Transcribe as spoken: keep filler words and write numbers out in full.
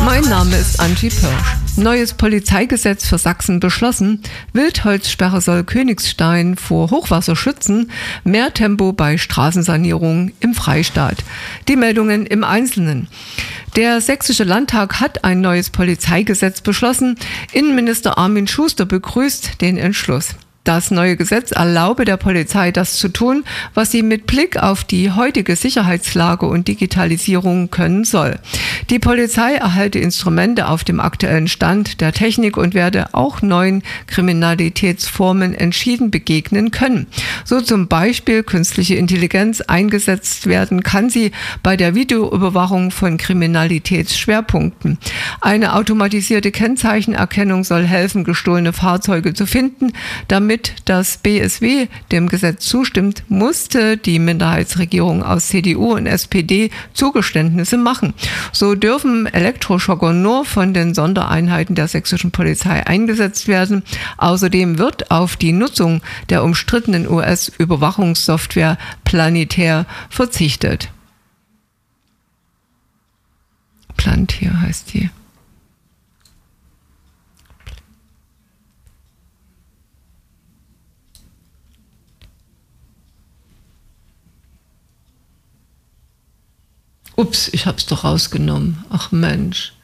Mein Name ist Angie Pirsch. Neues Polizeigesetz für Sachsen beschlossen. Wildholzsperre soll Königstein vor Hochwasser schützen. Mehr Tempo bei Straßensanierung im Freistaat. Die Meldungen im Einzelnen. Der Sächsische Landtag hat ein neues Polizeigesetz beschlossen. Innenminister Armin Schuster begrüßt den Entschluss. Das neue Gesetz erlaube der Polizei, das zu tun, was sie mit Blick auf die heutige Sicherheitslage und Digitalisierung können soll. Die Polizei erhalte Instrumente auf dem aktuellen Stand der Technik und werde auch neuen Kriminalitätsformen entschieden begegnen können. So zum Beispiel künstliche Intelligenz eingesetzt werden kann sie bei der Videoüberwachung von Kriminalitätsschwerpunkten. Eine automatisierte Kennzeichenerkennung soll helfen, gestohlene Fahrzeuge zu finden. Damit das B S W dem Gesetz zustimmt, musste die Minderheitsregierung aus C D U und S P D Zugeständnisse machen. So dürfen Elektroschocker nur von den Sondereinheiten der sächsischen Polizei eingesetzt werden. Außerdem wird auf die Nutzung der umstrittenen U S-Überwachungssoftware Planetär verzichtet. Planetär heißt die. Ups, ich hab's doch rausgenommen. Ach Mensch.